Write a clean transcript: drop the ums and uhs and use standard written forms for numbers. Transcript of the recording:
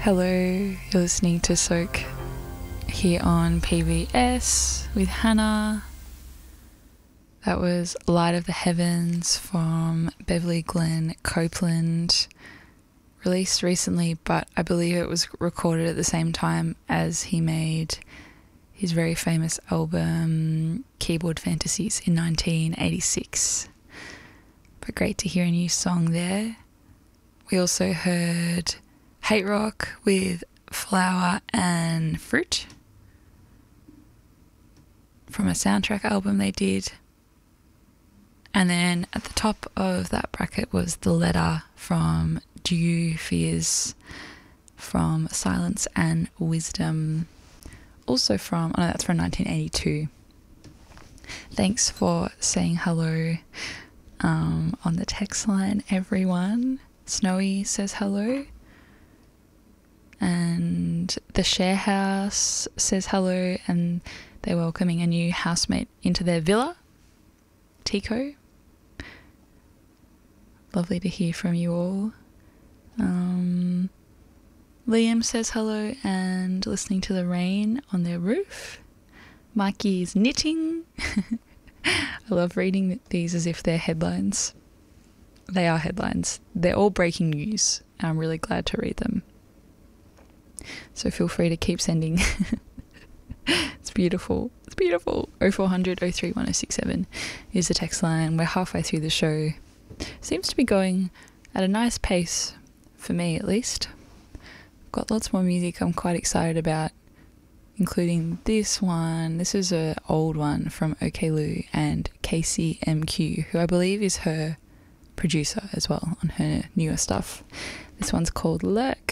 Hello, you're listening to Soak here on PBS with Hannah. That was Light of the Heavens from Beverly Glenn Copeland, released recently, but I believe it was recorded at the same time as he made his very famous album Keyboard Fantasies in 1986. But great to hear a new song there. We also heard Hate Rock with Flower and Fruit from a soundtrack album they did. And then at the top of that bracket was The Letter from Dew Fears from Silence and Wisdom. Also from, that's from 1982. Thanks for saying hello on the text line, everyone. Snowy says hello. And the Share House says hello, and they're welcoming a new housemate into their villa, Tico. Lovely to hear from you all. Liam says hello and listening to the rain on their roof. Mikey is knitting. I love reading these as if they're headlines. They are headlines. They're all breaking news, and I'm really glad to read them. So feel free to keep sending. It's beautiful. It's beautiful. 0400 03 1067 is the text line. We're halfway through the show. Seems to be going at a nice pace, for me at least. I've got lots more music I'm quite excited about, including this one. This is an old one from OK Lou and Casey MQ, who I believe is her producer as well on her newer stuff. This one's called Lurk.